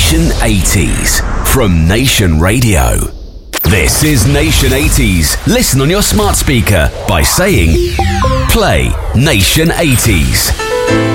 Nation 80s from Nation Radio. This is Nation 80s. Listen on your smart speaker by saying, play Nation 80s.